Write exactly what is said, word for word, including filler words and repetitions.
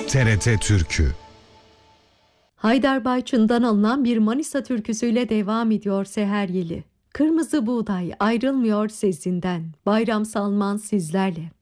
T R T Türkü. Haydar Bayçın'dan alınan bir Manisa türküsüyle devam ediyor Seher Yeli. Kırmızı buğday ayrılmıyor sezinden, Bayram Salman sizlerle.